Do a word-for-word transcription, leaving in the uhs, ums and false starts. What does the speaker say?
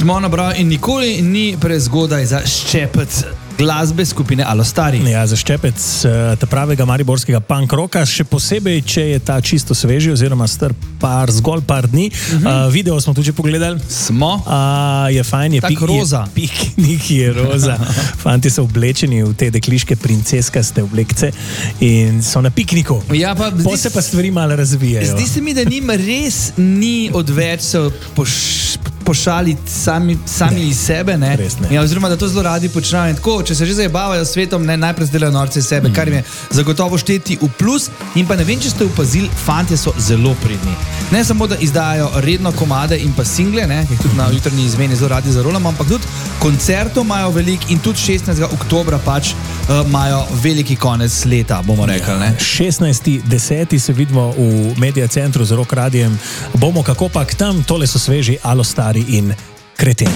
Smo nabrali in nikoli ni prezgodaj za ščepec glasbe skupine Alostari. Ja, za ščepec ta pravega mariborskega punk rocka, še posebej, če je ta čisto sveži oziroma star par, zgolj par dni. Uh-huh. Uh, video smo tudi pogledali. Smo. Uh, je fajn, je, tak pik, roza. je piknik, je roza. Fanti so oblečeni v te dekliške princeskaste oblekce in so na pikniku. Ja, pa, po se pa stvari malo razvijajo. Zdi se mi, da njim res ni odveč se poš, pošaliti sami, sami iz sebe. Ne? Res ne. Ja, oziroma, da to zelo radi počnejo. Tako, če se že zabavajo s svetom, ne, najprej zdelajo norce iz sebe, mm. kar jim je zagotovo šteti v plus. In pa ne vem, če ste opazili, fantje so zelo pridni. Ne samo, da izdajajo redno komade in pa single, ne, ki tudi na jutrni izmeni zelo radi zarolamo, ampak tudi koncertov imajo veliko in tudi šestnajstega oktobra pač uh, imajo veliki konec leta, bomo rekli. Ne. šestnajsti deseti se vidimo v Media Centru z Rock Radiem. Bomo kakopak tam, tole so sveži Alostari in Kreten.